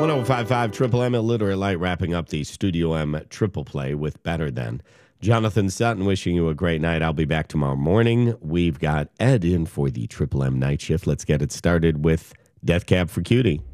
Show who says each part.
Speaker 1: 1055 Triple M Illiterate Light wrapping up the Studio M Triple Play with Better Than. Jonathan Sutton wishing you a great night. I'll be back tomorrow morning. We've got Ed in for the Triple M night shift. Let's get it started with Death Cab for Cutie.